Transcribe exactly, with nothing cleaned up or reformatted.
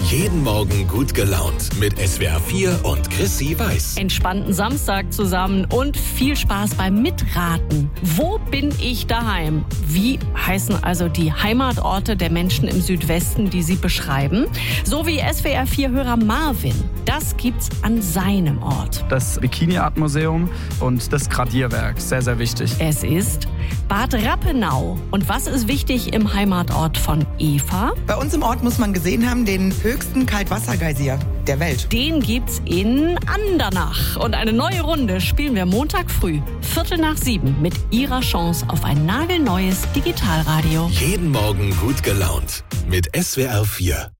Jeden Morgen gut gelaunt mit S W R vier und Chrissy Weiß. Entspannten Samstag zusammen und viel Spaß beim Mitraten. Wo bin ich daheim? Wie heißen also die Heimatorte der Menschen im Südwesten, die sie beschreiben? So wie S W R vier-Hörer Marvin. Das gibt's an seinem Ort. Das Bikini-Art-Museum und das Gradierwerk. Sehr, sehr wichtig. Es ist Bad Rappenau. Und was ist wichtig im Heimatort von Eva? Bei uns im Ort muss man gesehen haben, den höchsten Kaltwassergeysir der Welt. Den gibt's in Andernach. Und eine neue Runde spielen wir Montag früh, Viertel nach sieben, mit ihrer Chance auf ein nagelneues Digitalradio. Jeden Morgen gut gelaunt mit S W R vier.